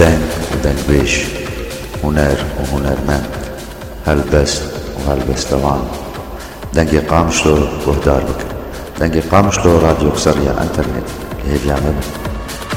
دنگ ودنگبيش، هنر وهنرمند، هلبست وهلبستوان. دنگی قامشلو گهدار بکن. دنگی قامشلو راديو قصرية انترنت اللي هي بيعملها.